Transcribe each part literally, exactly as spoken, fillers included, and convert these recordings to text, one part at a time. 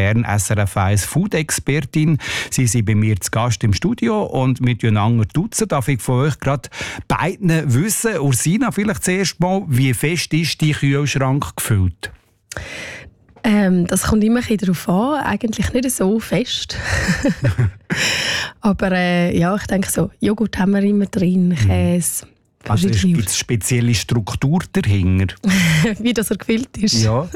Kern, S R F eins Food-Expertin. Sie sind bei mir zu Gast im Studio und wir einander duzen. Darf ich von euch gerade beiden wissen, Ursina, vielleicht zuerst mal, wie fest ist dein Kühlschrank gefüllt? Ähm, das kommt immer ein bisschen darauf an. Eigentlich nicht so fest. Aber äh, ja, ich denke so, Joghurt haben wir immer drin, Käse. Also gibt es spezielle Struktur dahinter? Wie das er gefüllt ist? Ja.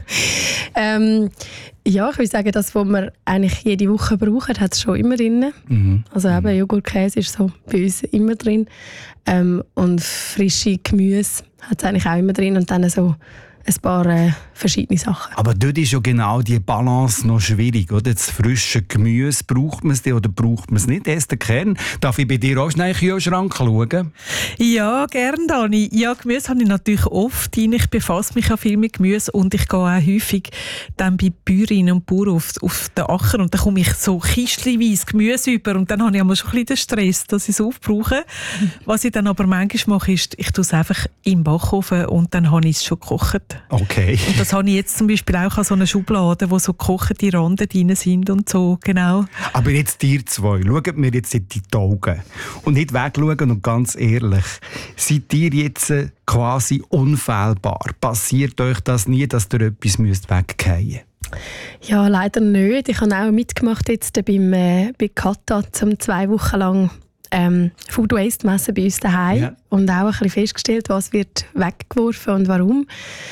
ähm, ja, ich würde sagen, das, was wir eigentlich jede Woche brauchen, hat es schon immer drin. Mhm. Also eben Joghurt, Käse ist so bei uns immer drin. Ähm, und frische Gemüse hat es eigentlich auch immer drin. Und dann so ein paar äh, verschiedene Sachen. Aber dort ist ja genau die Balance noch schwierig, oder? Das frische Gemüse, braucht man es oder braucht man es nicht? Das ist der Kern. Darf ich bei dir auch schnell in den Kühlschrank schauen? Ja, gerne, Dani. Ja, Gemüse habe ich natürlich oft rein. Ich befasse mich auch viel mit Gemüse und ich gehe auch häufig dann bei Bäuerinnen und Bauern auf, auf den Acker und dann komme ich so kistchenweise Gemüse über und dann habe ich einmal schon ein bisschen den Stress, dass ich es aufbrauche. Was ich dann aber manchmal mache, ist, ich tue es einfach im Backofen und dann habe ich es schon gekocht. Okay. Und das habe ich jetzt zum Beispiel auch an so einer Schublade, wo so gekochte Randen drin sind und so, genau. Aber jetzt ihr zwei, schaut mir jetzt in die Augen und nicht wegschauen und ganz ehrlich, seid ihr jetzt quasi unfehlbar? Passiert euch das nie, dass ihr etwas wegfallen müsst? Ja, leider nicht. Ich habe auch mitgemacht jetzt beim, äh, bei Kata zum zwei Wochen lang Ähm, Food Waste messen bei uns daheim ja. Und auch ein bisschen festgestellt, was wird weggeworfen und warum.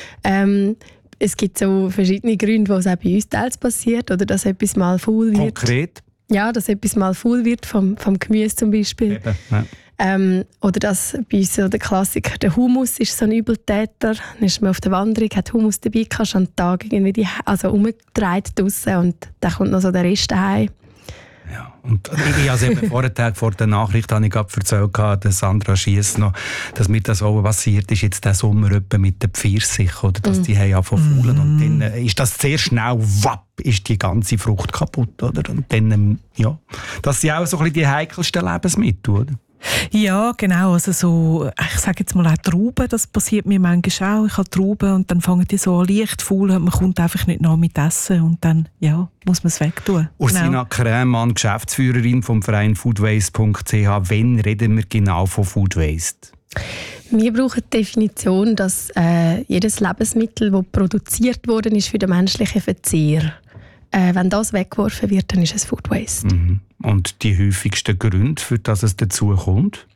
Ähm, es gibt so verschiedene Gründe, wo es auch bei uns teils passiert oder dass etwas mal faul wird. Konkret? Ja, dass etwas mal faul wird vom, vom Gemüse zum Beispiel. Ja. Ähm, oder dass bei uns so der Klassiker, der Hummus ist so ein Übeltäter. Dann ist man auf der Wanderung, hat Hummus dabei, kannst du an den Tag irgendwie die, also umgedreht draussen und dann kommt noch so der Rest daheim. Ja, und ich habe eben vorher, vor der Nachricht habe ich gerade erzählt, dass Sandra Schiess noch, dass mir das auch passiert ist, jetzt diesen Sommer etwa mit den Pfirsich, oder dass mm. die haben angefangen zu faulen. Und dann ist das sehr schnell, wapp, ist die ganze Frucht kaputt, oder? Und dann, ja, das sind auch so ein bisschen die heikelsten Lebensmittel, oder? Ja, genau. Also so, ich sage jetzt mal auch Trauben, das passiert mir manchmal auch. Ich habe Trauben und dann fangen die so an leicht faul und man kommt einfach nicht nach mit Essen und dann ja, muss man es wegtun. Ursina genau. Krämann, Geschäftsführerin vom Verein foodwaste punkt c h. Wann reden wir genau von Food Waste? Wir brauchen die Definition, dass äh, jedes Lebensmittel, das produziert worden ist für den menschlichen Verzehr, äh, wenn das weggeworfen wird, dann ist es Food Waste. Mhm. Und die häufigsten Gründe, für das es dazu kommt?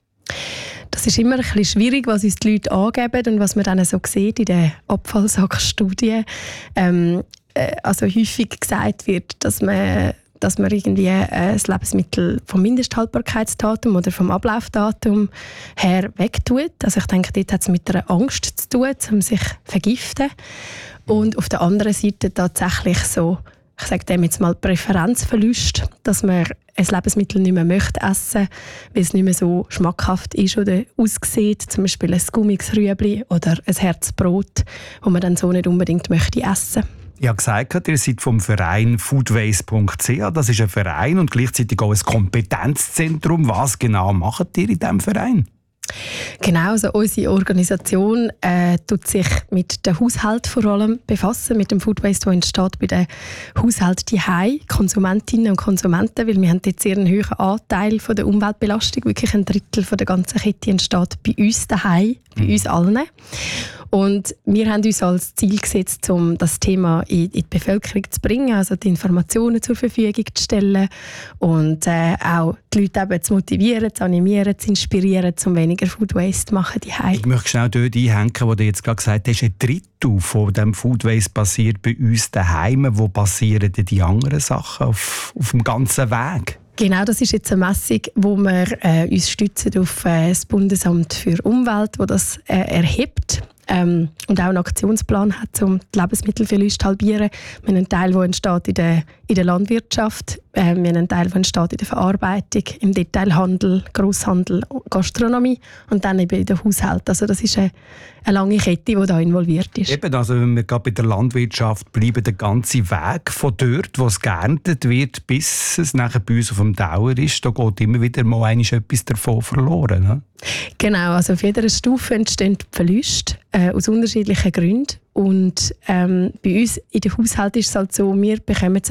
Das ist immer ein bisschen schwierig, was uns die Leute angeben und was man dann so sieht in den Abfallsackstudien. Ähm, äh, also häufig gesagt wird, dass man, dass man irgendwie äh, das Lebensmittel vom Mindesthaltbarkeitsdatum oder vom Ablaufdatum her wegtut. Also ich denke, dort hat es mit einer Angst zu tun, um sich zu vergiften. Und auf der anderen Seite tatsächlich so, ich sage dem jetzt mal Präferenzverlust, dass man ein Lebensmittel nicht mehr möchte essen, weil es nicht mehr so schmackhaft ist oder aussieht, zum Beispiel ein gummiges Rüebli oder ein Herzbrot, das man dann so nicht unbedingt möchte essen. Ich habe gesagt, ihr seid vom Verein foodwaste punkt c h. Das ist ein Verein und gleichzeitig auch ein Kompetenzzentrum. Was genau macht ihr in diesem Verein? Genau, also unsere Organisation äh, tut sich mit dem Haushalt vor allem befassen, mit dem Food Waste, der entsteht bei den Haushalten zuhause, Konsumentinnen und Konsumenten, weil wir haben jetzt sehr einen hohen Anteil von der Umweltbelastung, wirklich ein Drittel von der ganzen Kette entsteht bei uns daheim, bei mhm. uns allen. Und wir haben uns als Ziel gesetzt, um das Thema in, in die Bevölkerung zu bringen, also die Informationen zur Verfügung zu stellen und äh, auch die Leute eben zu motivieren, zu animieren, zu inspirieren, um weniger Food Waste zu machen. Ich möchte schnell dort einhängen, wo du jetzt gerade gesagt hast, ein Drittel von dem Food Waste passiert bei uns daheim. Wo passieren denn die anderen Sachen auf, auf dem ganzen Weg? Genau, das ist jetzt eine Messung, wo wir äh, uns stützen auf äh, das Bundesamt für Umwelt, das das äh, erhebt. Ähm, und auch einen Aktionsplan hat, um die Lebensmittelverluste zu halbieren. Wir haben einen Teil, der entsteht in der, in der Landwirtschaft, äh, wir haben einen Teil, der entsteht in der Verarbeitung, im Detailhandel, Grosshandel, Gastronomie und dann eben in den Haushalten. Also das ist eine, eine lange Kette, die da involviert ist. Eben, also wenn wir gerade bei der Landwirtschaft bleiben, der ganze Weg von dort, wo es geerntet wird, bis es nachher bei uns auf dem Dauer ist, da geht immer wieder mal etwas davon verloren. Ne? Genau, also auf jeder Stufe entstehen Verluste äh, aus unterschiedlichen Gründen. Und ähm, bei uns in den Haushalten ist es halt so, wir bekommen